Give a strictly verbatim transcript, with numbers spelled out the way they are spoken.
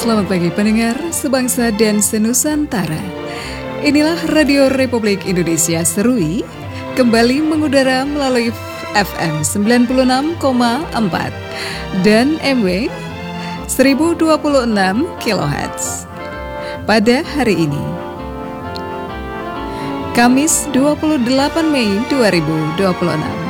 selamat pagi pendengar sebangsa dan senusantara. Inilah Radio Republik Indonesia Serui, kembali mengudara melalui F M sembilan puluh enam koma empat dan M W seribu dua puluh enam kilohertz. Pada hari ini, Kamis dua puluh delapan Mei dua ribu dua puluh enam.